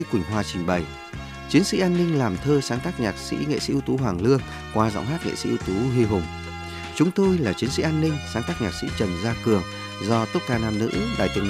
Quỳnh Hoa trình bày. Chiến sĩ an ninh làm thơ sáng tác nhạc sĩ nghệ sĩ ưu tú Hoàng Lương qua giọng hát nghệ sĩ ưu tú Huy Hùng. Chúng tôi là chiến sĩ an ninh sáng tác nhạc sĩ Trần Gia Cường do Tốp ca nam nữ Đài Tiếng nói